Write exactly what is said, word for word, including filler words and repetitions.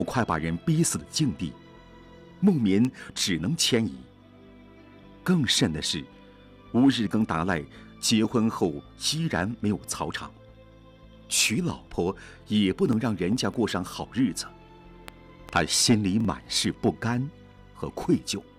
快把人逼死的境地，孟棉只能迁移。更甚的是，乌日更达赖结婚后依然没有草场，娶老婆也不能让人家过上好日子，他心里满是不甘和愧疚。